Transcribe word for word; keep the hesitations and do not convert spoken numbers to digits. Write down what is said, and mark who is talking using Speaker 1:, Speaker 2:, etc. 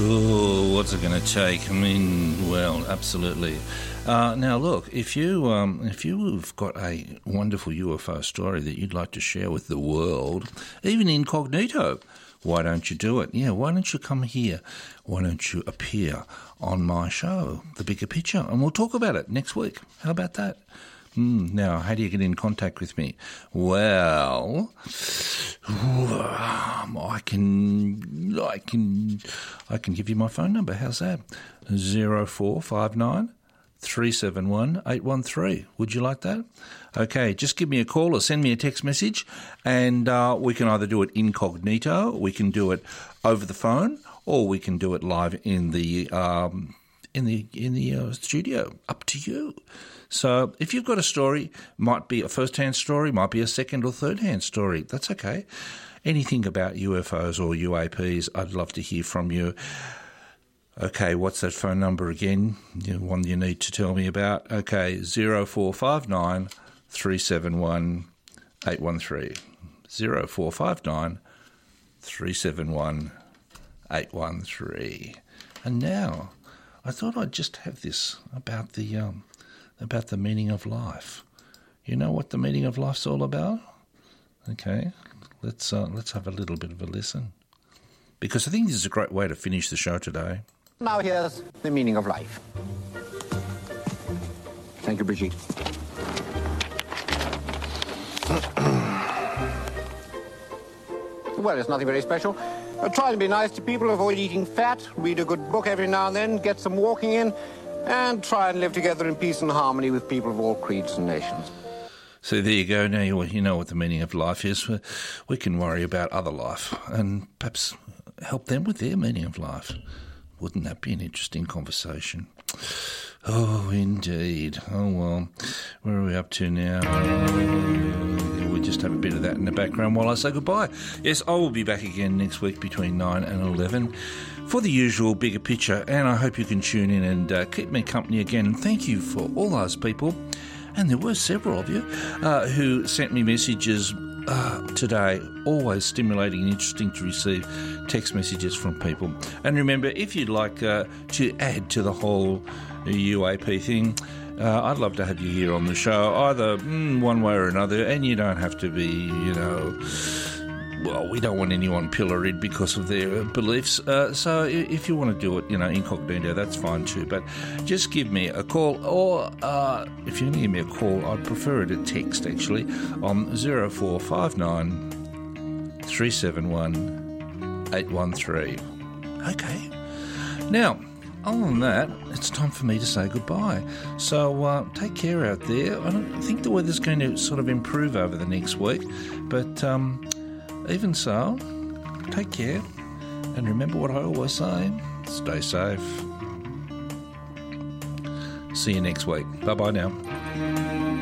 Speaker 1: Oh, what's it going to take? I mean, well, absolutely. Uh, now, look, if you um, if you've got a wonderful U F O story that you'd like to share with the world, even incognito, why don't you do it? Yeah, why don't you come here? Why don't you appear on my show, The Bigger Picture, and we'll talk about it next week. How about that? Mm, now, how do you get in contact with me? Well, I can, I can, I can give you my phone number. How's that? Zero four five nine three seven one eight one three. Would you like that? Okay, just give me a call or send me a text message, and uh, we can either do it incognito, we can do it over the phone, or we can do it live in the um, in the in the uh, studio. Up to you. So if you've got a story, might be a first-hand story, might be a second or third-hand story, that's okay. Anything about U F Os or U A Ps, I'd love to hear from you. Okay, what's that phone number again? The one you need to tell me about. Okay, zero four five nine three seven one eight one three. zero four five nine three seven one eight one three. And now, I thought I'd just have this about the um, about the meaning of life. You know what the meaning of life's all about? Okay, let's uh, let's have a little bit of a listen, because I think this is a great way to finish the show today.
Speaker 2: Now here's the meaning of life. Thank you, Brigitte. Well, it's nothing very special. Uh, try and be nice to people, avoid eating fat, read a good book every now and then, get some walking in, and try and live together in peace and harmony with people of all creeds and nations.
Speaker 1: So there you go. Now you, you know what the meaning of life is. We can worry about other life and perhaps help them with their meaning of life. Wouldn't that be an interesting conversation? Oh, indeed. Oh, well, where are we up to now? Uh, we just have a bit of that in the background while I say goodbye. Yes, I will be back again next week between nine and eleven for the usual Bigger Picture, and I hope you can tune in and uh, keep me company again. And thank you for all those people, and there were several of you, uh, who sent me messages uh, today. Always stimulating and interesting to receive text messages from people. And remember, if you'd like uh, to add to the whole U A P thing, uh, I'd love to have you here on the show, either mm, one way or another, and you don't have to be, you know, well, we don't want anyone pilloried because of their beliefs. Uh, so if you want to do it, you know, incognito, that's fine too. But just give me a call, or uh, if you're going to give me a call, I'd prefer it a text, actually, on zero four five nine three seven one eight one three. Okay. Now, other than that, it's time for me to say goodbye. So uh, take care out there. I don't think the weather's going to sort of improve over the next week, but um, even so, take care. And remember what I always say, stay safe. See you next week. Bye-bye now.